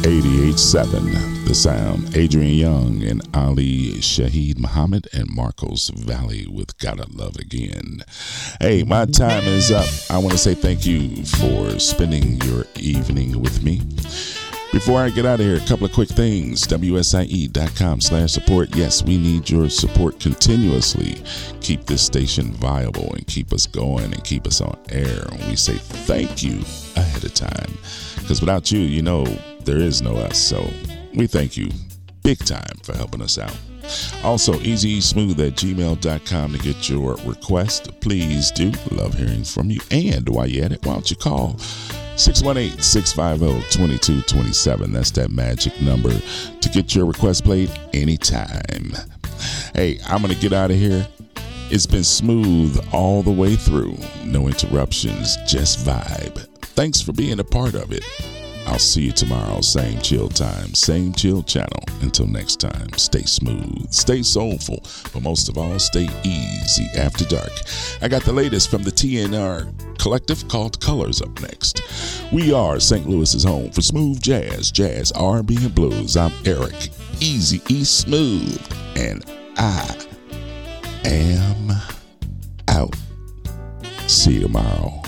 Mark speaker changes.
Speaker 1: 88.7 The Sound. Adrian Young and Ali Shaheed Muhammad and Marcos Valley with Gotta Love Again. Hey, my time is up. I want to say thank you for spending your evening with me. Before I get out of here, a couple of quick things. WSIE.com/support. Yes, we need your support continuously. Keep this station viable and keep us going and keep us on air. And we say thank you ahead of time. Because without you, you know, there is no us. So we thank you big time for helping us out. Also, easysmooth@gmail.com to get your request. Please do. Love hearing from you. And while you're at it, why don't you call 618-650-2227. That's that magic number to get your request played anytime. Hey, I'm going to get out of here. It's been smooth all the way through. No interruptions, just vibe. Thanks for being a part of it. I'll see you tomorrow. Same chill time, same chill channel. Until next time, stay smooth, stay soulful, but most of all, stay easy after dark. I got the latest from the TNR collective called Colors up next. We are St. Louis's home for smooth jazz, R&B, and blues. I'm Eric, Easy E Smooth, and I am out. See you tomorrow.